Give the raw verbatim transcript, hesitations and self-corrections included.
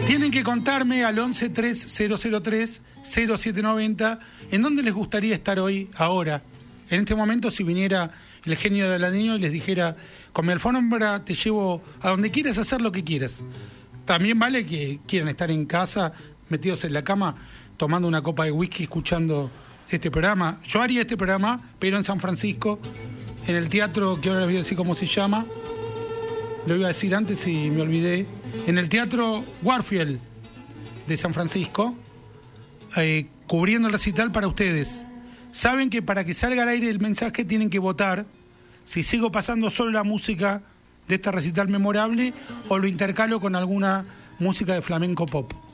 Tienen que contarme al once tres cero cero tres cero siete noventa en dónde les gustaría estar hoy, ahora. En este momento, si viniera el genio de Aladino y les dijera, con mi alfombra te llevo a donde quieras, hacer lo que quieras. También vale que quieran estar en casa, metidos en la cama, tomando una copa de whisky, escuchando este programa. Yo haría este programa, pero en San Francisco, en el teatro, que ahora les voy a decir cómo se llama, lo iba a decir antes y me olvidé, en el Teatro Warfield de San Francisco, eh, cubriendo el recital para ustedes. Saben que para que salga al aire el mensaje tienen que votar si sigo pasando solo la música de este recital memorable o lo intercalo con alguna música de flamenco pop.